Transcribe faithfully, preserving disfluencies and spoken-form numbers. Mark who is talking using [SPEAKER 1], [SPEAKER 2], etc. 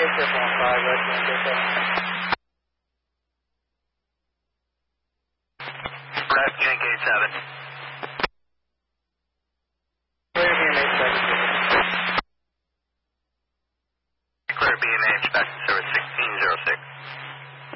[SPEAKER 1] Aircraft one five, right, Yankee seven.
[SPEAKER 2] Left Yankee seven.
[SPEAKER 1] Clear B and H back to service.
[SPEAKER 2] Clear B and H back to service sixteen zero six.